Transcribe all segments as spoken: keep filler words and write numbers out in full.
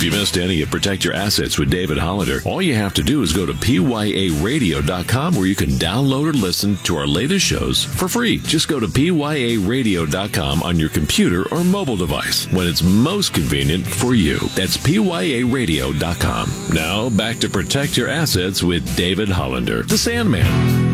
If you missed any of Protect Your Assets with David Hollander, all you have to do is go to P Y A radio dot com where you can download or listen to our latest shows for free. Just go to P Y A radio dot com on your computer or mobile device when it's most convenient for you. That's P Y A radio dot com. Now, back to Protect Your Assets with David Hollander, the Sandman.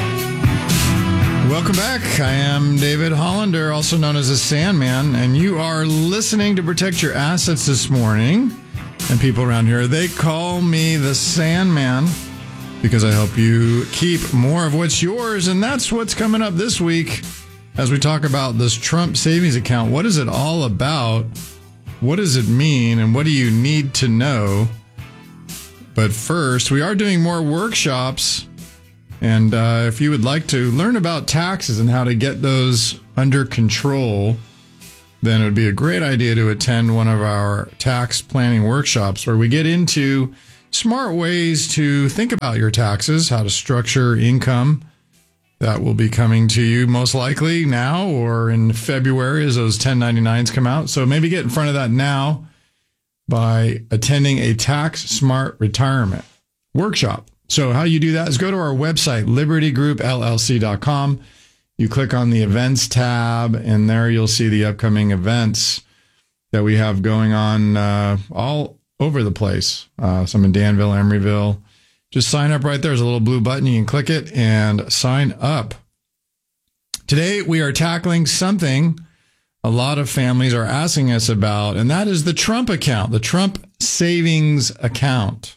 Welcome back. I am David Hollander, also known as the Sandman, and you are listening to Protect Your Assets this morning. And people around here, they call me the Sandman because I help you keep more of what's yours, and that's what's coming up this week as we talk about this Trump savings account. What is it all about? What does it mean, and what do you need to know? But first, we are doing more workshops. And uh, if you would like to learn about taxes and how to get those under control, then it would be a great idea to attend one of our tax planning workshops where we get into smart ways to think about your taxes, how to structure income that will be coming to you most likely now or in February as those ten ninety-nines come out. So maybe get in front of that now by attending a Tax Smart Retirement workshop. So how you do that is go to our website, liberty group L L C dot com. You click on the events tab, and there you'll see the upcoming events that we have going on uh, all over the place. Uh, some in Danville, Emeryville. Just sign up right there. There's a little blue button. You can click it and sign up. Today, we are tackling something a lot of families are asking us about, and that is the Trump account, the Trump savings account.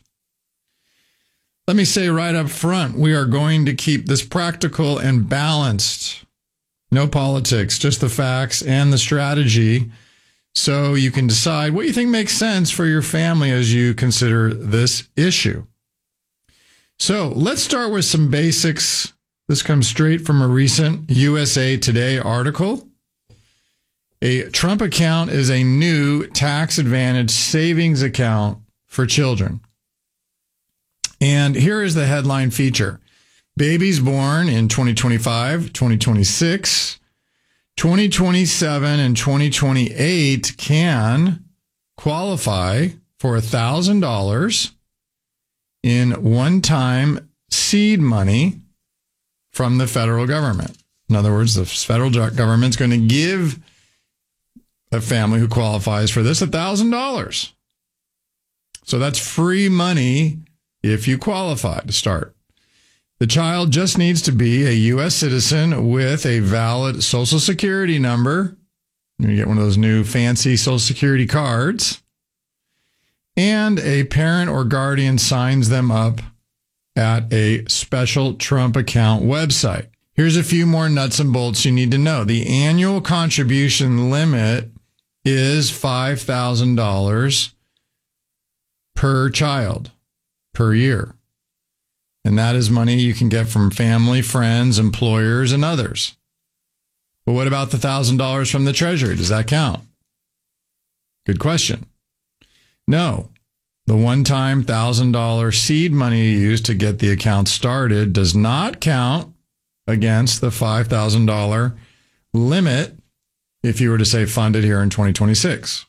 Let me say right up front, we are going to keep this practical and balanced. No politics, just the facts and the strategy, so you can decide what you think makes sense for your family as you consider this issue. So let's start with some basics. This comes straight from a recent U S A Today article. A Trump account is a new tax advantage savings account for children. And here is the headline feature. Babies born in twenty twenty-five, twenty twenty-six, twenty twenty-seven, and twenty twenty-eight can qualify for one thousand dollars in one-time seed money from the federal government. In other words, the federal government's going to give a family who qualifies for this one thousand dollars. So that's free money if you qualify to start. The child just needs to be a U S citizen with a valid Social Security number. You get one of those new fancy Social Security cards. And a parent or guardian signs them up at a special Trump account website. Here's a few more nuts and bolts you need to know. The annual contribution limit is five thousand dollars per child per year. And that is money you can get from family, friends, employers, and others. But what about the one thousand dollars from the Treasury? Does that count? Good question. No. The one-time one thousand dollars seed money you use to get the account started does not count against the five thousand dollars limit if you were to say funded here in twenty twenty-six.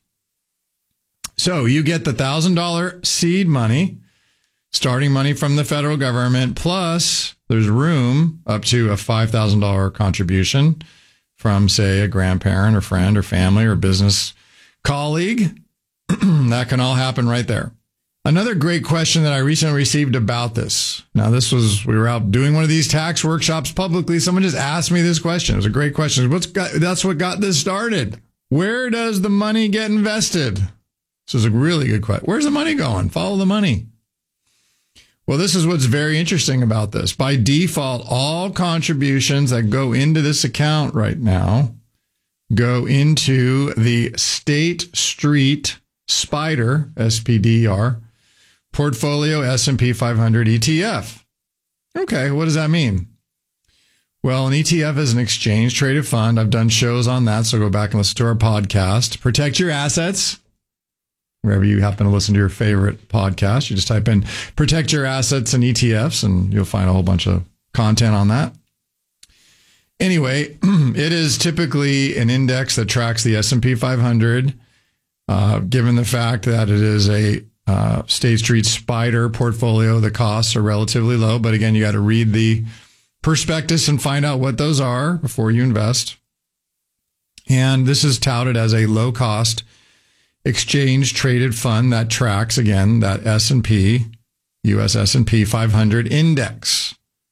So you get the one thousand dollars seed money, starting money from the federal government, plus there's room up to a five thousand dollars contribution from, say, a grandparent or friend or family or business colleague. That can all happen right there. Another great question that I recently received about this. Now, this was, we were out doing one of these tax workshops publicly. Someone just asked me this question. It was a great question. What's got, that's what got this started. Where does the money get invested? This is a really good question. Where's the money going? Follow the money. Well, this is what's very interesting about this. By default, all contributions that go into this account right now go into the State Street SPDR, S P D R, Portfolio S and P five hundred E T F. Okay, what does that mean? Well, an E T F is an exchange traded fund. I've done shows on that, so go back and listen to our podcast. Protect your assets. Wherever you happen to listen to your favorite podcast, you just type in protect your assets and E T Fs, and you'll find a whole bunch of content on that. Anyway, it is typically an index that tracks the S and P five hundred. Uh, given the fact that it is a uh, State Street Spider portfolio, the costs are relatively low. But again, you got to read the prospectus and find out what those are before you invest. And this is touted as a low-cost exchange-traded fund that tracks, again, that S and P, U S S and P five hundred index.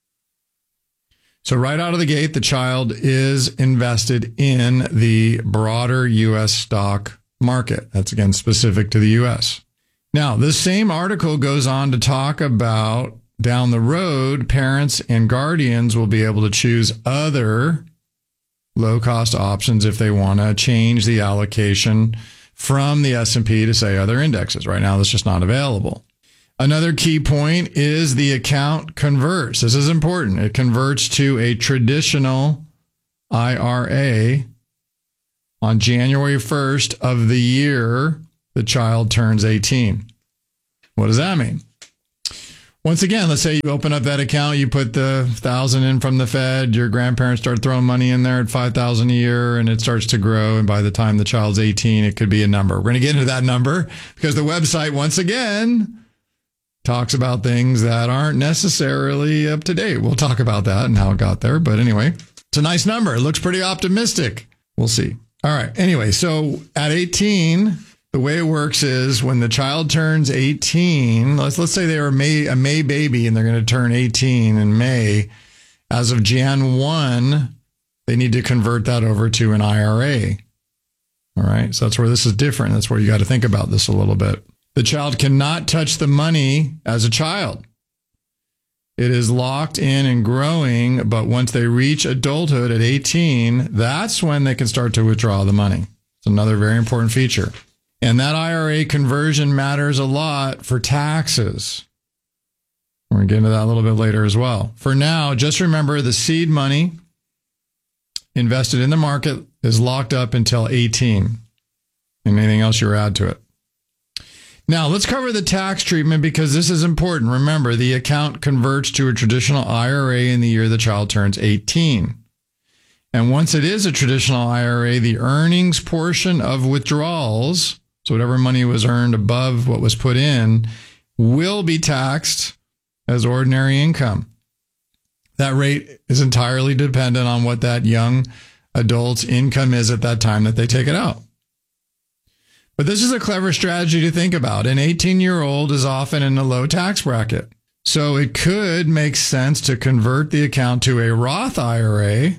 So right out of the gate, the child is invested in the broader U S stock market. That's, again, specific to the U S. Now, this same article goes on to talk about down the road, parents and guardians will be able to choose other low-cost options if they want to change the allocation from the S and P to, say, other indexes. Right now, that's just not available. Another key point is the account converts. This is important. It converts to a traditional I R A on January first of the year the child turns eighteen. What does that mean? Once again, let's say you open up that account, you put the thousand in from the Fed, your grandparents start throwing money in there at five thousand a year, and it starts to grow. And by the time the child's eighteen, it could be a number. We're going to get into that number because the website, once again, talks about things that aren't necessarily up to date. We'll talk about that and how it got there. But anyway, it's a nice number. It looks pretty optimistic. We'll see. All right. Anyway, so at eighteen, the way it works is when the child turns eighteen, let's let's say they were a May, a May baby and they're going to turn eighteen in May. As of January first, they need to convert that over to an I R A. All right. So that's where this is different. That's where you got to think about this a little bit. The child cannot touch the money as a child. It is locked in and growing, but once they reach adulthood at eighteen, that's when they can start to withdraw the money. It's another very important feature. And that I R A conversion matters a lot for taxes. We're going to get into that a little bit later as well. For now, just remember the seed money invested in the market is locked up until eighteen. And anything else you add to it. Now, let's cover the tax treatment because this is important. Remember, the account converts to a traditional I R A in the year the child turns eighteen. And once it is a traditional I R A, the earnings portion of withdrawals, so whatever money was earned above what was put in, will be taxed as ordinary income. That rate is entirely dependent on what that young adult's income is at that time that they take it out. But this is a clever strategy to think about. An eighteen-year-old is often in a low tax bracket. So it could make sense to convert the account to a Roth I R A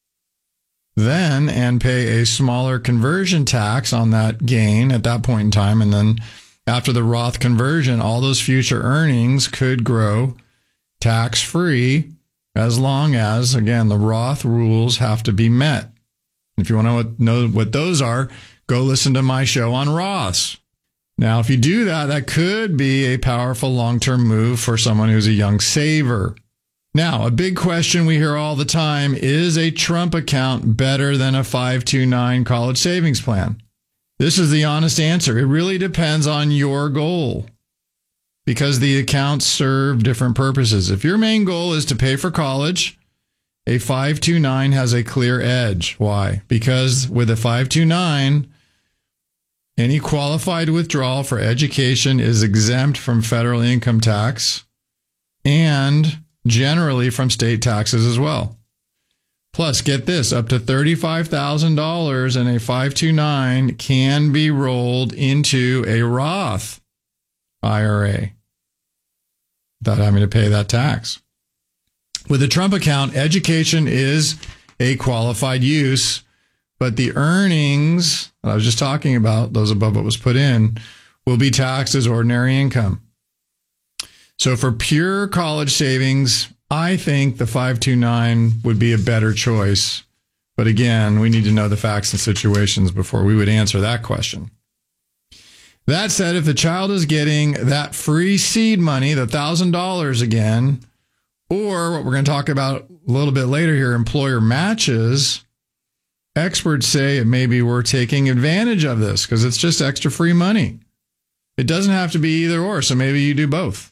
then and pay a smaller conversion tax on that gain at that point in time. And then after the Roth conversion, all those future earnings could grow tax-free as long as, again, the Roth rules have to be met. If you want to know what, know what those are, go listen to my show on Roths. Now, if you do that, that could be a powerful long-term move for someone who's a young saver. Now, a big question we hear all the time, is a Trump account better than a five two nine college savings plan? This is the honest answer. It really depends on your goal because the accounts serve different purposes. If your main goal is to pay for college, a five two nine has a clear edge. Why? Because with a five two nine, any qualified withdrawal for education is exempt from federal income tax and generally from state taxes as well. Plus, get this, up to thirty-five thousand dollars in a five two nine can be rolled into a Roth I R A without having to pay that tax. With a Trump account, education is a qualified use, but the earnings that I was just talking about, those above what was put in, will be taxed as ordinary income. So for pure college savings, I think the five two nine would be a better choice. But again, we need to know the facts and situations before we would answer that question. That said, if the child is getting that free seed money, the one thousand dollars again, or what we're going to talk about a little bit later here, employer matches, experts say it may be worth taking advantage of this because it's just extra free money. It doesn't have to be either or, so maybe you do both.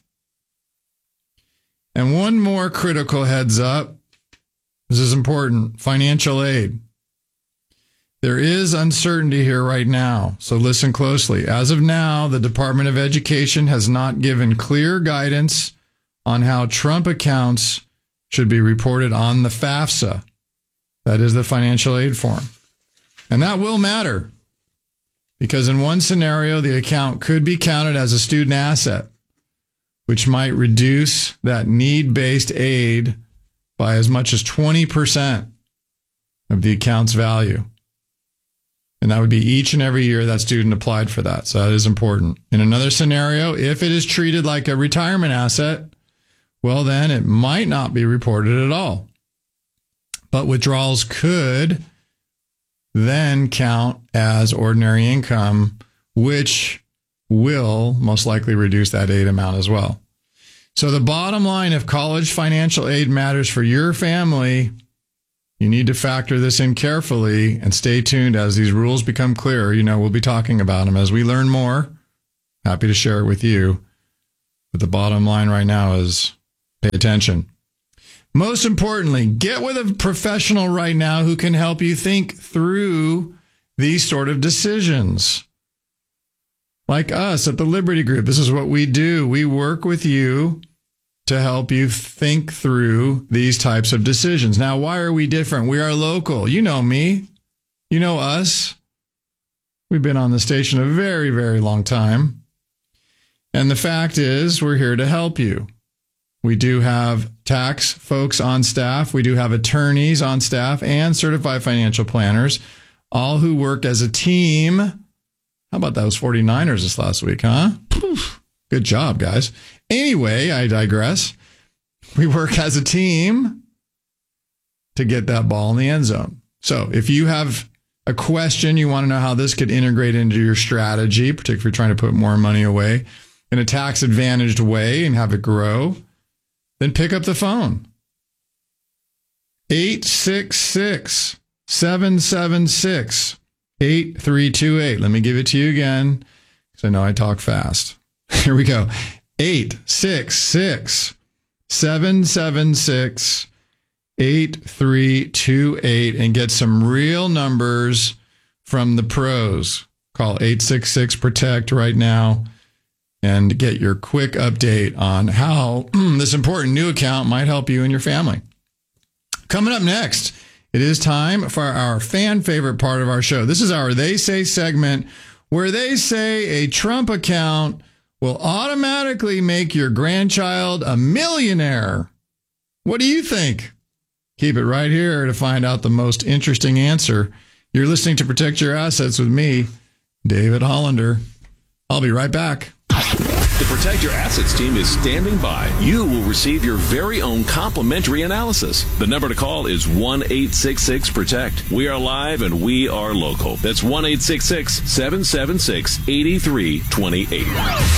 And one more critical heads up. This is important. Financial aid. There is uncertainty here right now, so listen closely. As of now, the Department of Education has not given clear guidance on how Trump accounts should be reported on the FAFSA. That is the financial aid form. And that will matter, because in one scenario, the account could be counted as a student asset, which might reduce that need-based aid by as much as twenty percent of the account's value. And that would be each and every year that student applied for that. So that is important. In another scenario, if it is treated like a retirement asset, well, then it might not be reported at all. But withdrawals could then count as ordinary income, which will most likely reduce that aid amount as well. So the bottom line, if college financial aid matters for your family, you need to factor this in carefully and stay tuned as these rules become clearer. You know, we'll be talking about them as we learn more. Happy to share it with you. But the bottom line right now is pay attention. Most importantly, get with a professional right now who can help you think through these sort of decisions. Like us at the Liberty Group, this is what we do. We work with you to help you think through these types of decisions. Now, why are we different? We are local. You know me. You know us. We've been on the station a very, very long time. And the fact is, we're here to help you. We do have tax folks on staff. We do have attorneys on staff and certified financial planners, all who work as a team. How about those forty-niners this last week, huh? Poof. Good job, guys. Anyway, I digress. We work as a team to get that ball in the end zone. So if you have a question, you want to know how this could integrate into your strategy, particularly if you're trying to put more money away in a tax-advantaged way and have it grow, then pick up the phone. eight six six, seven seven six, eight three two eight. Let me give it to you again, because I know I talk fast. Here we go. eight six six, seven seven six, eight three two eight and get some real numbers from the pros. Call eight six six, protect right now and get your quick update on how this important new account might help you and your family. Coming up next, it is time for our fan favorite part of our show. This is our They Say segment, where they say a Trump account will automatically make your grandchild a millionaire. What do you think? Keep it right here to find out the most interesting answer. You're listening to Protect Your Assets with me, David Hollander. I'll be right back. The Protect Your Assets team is standing by. You will receive your very own complimentary analysis. The number to call is one eight six six, protect. We are live and we are local. That's one eight six six, seven seven six, eight three two eight.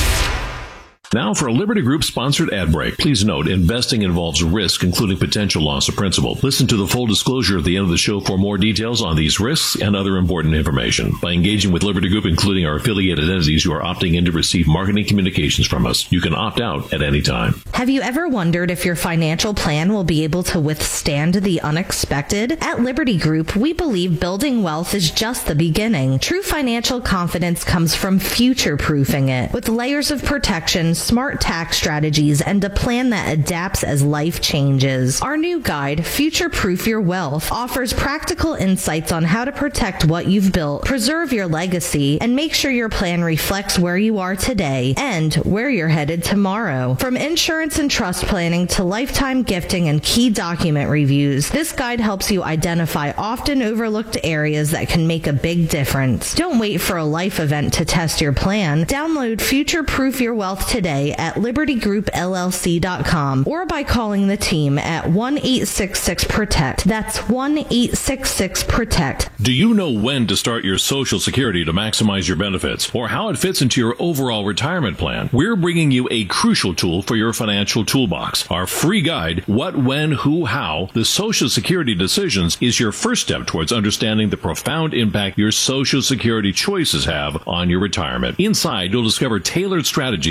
Now for a Liberty Group sponsored ad break. Please note, investing involves risk, including potential loss of principal. Listen to the full disclosure at the end of the show for more details on these risks and other important information. By engaging with Liberty Group, including our affiliated entities, you are opting in to receive marketing communications from us. You can opt out at any time. Have you ever wondered if your financial plan will be able to withstand the unexpected? At Liberty Group, we believe building wealth is just the beginning. True financial confidence comes from future-proofing it, with layers of protection, smart tax strategies, and a plan that adapts as life changes. Our new guide, Future Proof Your Wealth, offers practical insights on how to protect what you've built, preserve your legacy, and make sure your plan reflects where you are today and where you're headed tomorrow. From insurance and trust planning to lifetime gifting and key document reviews, this guide helps you identify often overlooked areas that can make a big difference. Don't wait for a life event to test your plan. Download Future Proof Your Wealth today at liberty group L L C dot com or by calling the team at one eight six six, protect. That's one eight six six, protect. Do you know when to start your Social Security to maximize your benefits or how it fits into your overall retirement plan? We're bringing you a crucial tool for your financial toolbox. Our free guide, What, When, Who, How, the Social Security Decisions, is your first step towards understanding the profound impact your Social Security choices have on your retirement. Inside, you'll discover tailored strategies to optimize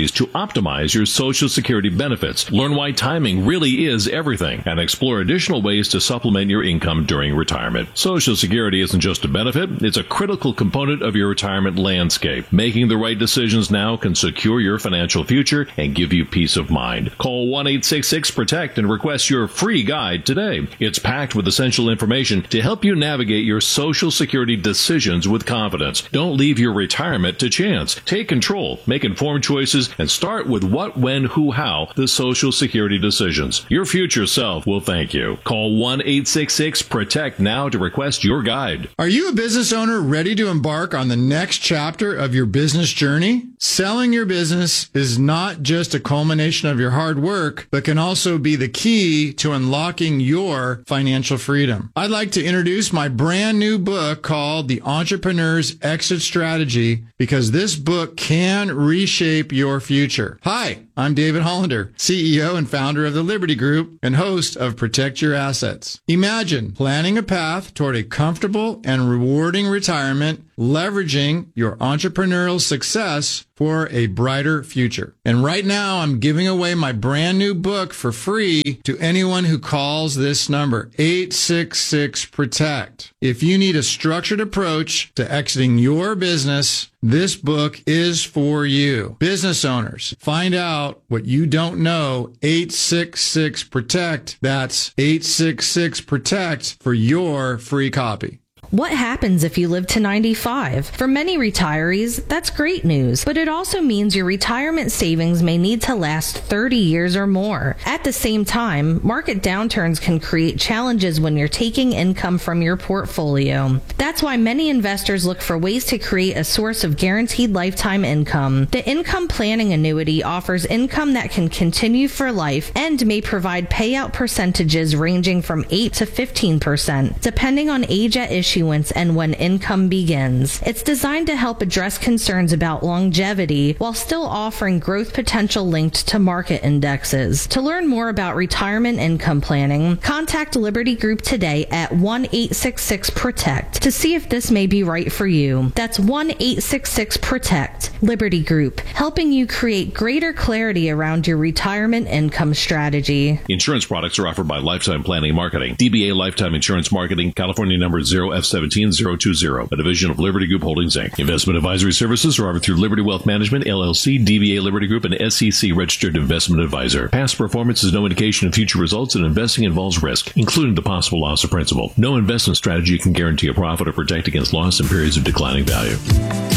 optimize your Social Security benefits. Learn why timing really is everything and explore additional ways to supplement your income during retirement. Social Security isn't just a benefit, it's a critical component of your retirement landscape. Making the right decisions now can secure your financial future and give you peace of mind. Call one eight six six protect and request your free guide today. It's packed with essential information to help you navigate your Social Security decisions with confidence. Don't leave your retirement to chance. Take control, make informed choices, and start with what, when, who, how, the Social Security decisions. Your future self will thank you. Call one eight six six protect now to request your guide. Are you a business owner ready to embark on the next chapter of your business journey? Selling your business is not just a culmination of your hard work, but can also be the key to unlocking your financial freedom. I'd like to introduce my brand new book called The Entrepreneur's Exit Strategy, because this book can reshape your future. Hi, I'm David Hollander, C E O and founder of the Liberty Group and host of Protect Your Assets. Imagine planning a path toward a comfortable and rewarding retirement, leveraging your entrepreneurial success for a brighter future. And right now, I'm giving away my brand new book for free to anyone who calls this number, eight six six protect. If you need a structured approach to exiting your business, this book is for you. Business owners, find out what you don't know. eight six six protect. That's eight six six protect for your free copy. What happens if you live to ninety-five? For many retirees, that's great news, but it also means your retirement savings may need to last thirty years or more. At the same time, market downturns can create challenges when you're taking income from your portfolio. That's why many investors look for ways to create a source of guaranteed lifetime income. The Income Planning Annuity offers income that can continue for life and may provide payout percentages ranging from eight to fifteen percent, depending on age at issue and when income begins. It's designed to help address concerns about longevity while still offering growth potential linked to market indexes. To learn more about retirement income planning, contact Liberty Group today at one eight six six protect to see if this may be right for you. That's one eight six six protect. Liberty Group, helping you create greater clarity around your retirement income strategy. Insurance products are offered by Lifetime Planning Marketing. D B A Lifetime Insurance Marketing, California number zero F seventeen zero two zero, a division of Liberty Group Holdings, Incorporated. Investment advisory services are offered through Liberty Wealth Management, L L C, D B A Liberty Group, and S E C registered investment advisor. Past performance is no indication of future results, and investing involves risk, including the possible loss of principal. No investment strategy can guarantee a profit or protect against loss in periods of declining value.